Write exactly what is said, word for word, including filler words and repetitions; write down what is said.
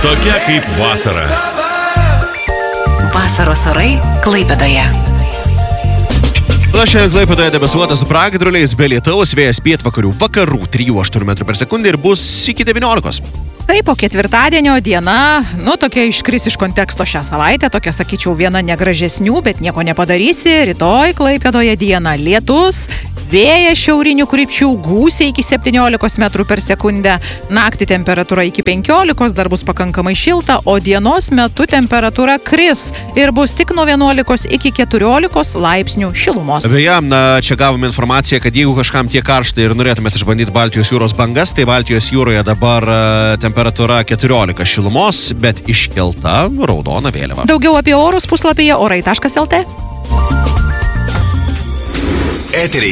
Tokia kaip vasara. Vasaros orai Klaipėdoje. Na, šiandien Klaipėdoje debesuota su pragiedruliais, be lietaus, vėjas pietvakarių vakarų trijų aštuonių metrų per sekundę ir bus iki devyniolikos. Taip, po ketvirtadienio diena, nu, tokia iškris iš konteksto šią savaitę, tokia, sakyčiau, viena negražesnių, bet nieko nepadarysi. Rytoj Klaipėdoje diena lietus, vėjas šiaurinių krypčių, gūsiai iki septyniolikos metrų per sekundę, naktį temperatūra iki penkiolikos, dar bus pakankamai šilta, o dienos metu temperatūra kris ir bus tik nuo vienuolikos iki keturiolikos laipsnių šilumos. Beje, na, čia gavome informaciją, kad jeigu kažkam tiek karšta ir norėtumėte išbandyti Baltijos jūros bangas, tai Baltijos jūroje dabar temperatūra keturiolika šilumos, bet iškelta raudona vėliava. Daugiau apie orus puslapyje orai taškas lt. Eteryje